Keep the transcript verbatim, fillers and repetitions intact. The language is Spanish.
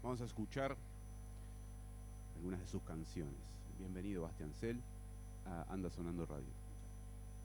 Vamos a escuchar algunas de sus canciones. Bienvenido, Bastián Cel, a Anda Sonando Radio.